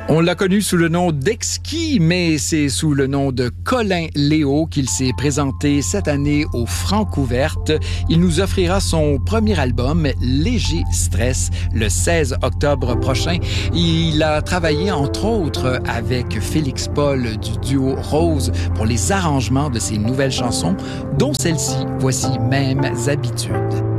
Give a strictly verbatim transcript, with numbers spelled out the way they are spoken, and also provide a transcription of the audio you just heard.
On l'a connu sous le nom d'Exquis, mais c'est sous le nom de Colin Léo qu'il s'est présenté cette année au Francouverte. Il nous offrira son premier album, Léger Stress, le seize octobre prochain. Il a travaillé, entre autres, avec Félix Paul du duo Rose pour les arrangements de ses nouvelles chansons, dont celle-ci, voici Mêmes habitudes.